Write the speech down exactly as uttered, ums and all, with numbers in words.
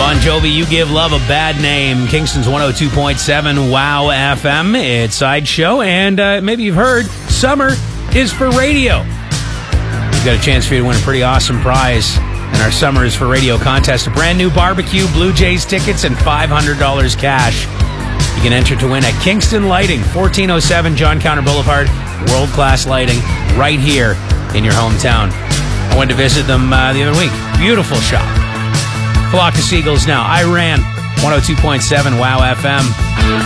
Bon Jovi, You Give Love a Bad Name. Kingston's one oh two point seven WOW F M. It's Sideshow, and uh, maybe you've heard, summer is for radio. We've got a chance for you to win a pretty awesome prize in our Summer is for Radio contest. A brand new barbecue, Blue Jays tickets, and five hundred dollars cash. You can enter to win at Kingston Lighting, fourteen oh seven John Counter Boulevard. World-class lighting right here in your hometown. I went to visit them uh, the other week. Beautiful shop. Flock of Seagulls now. I ran one oh two point seven WOW F M.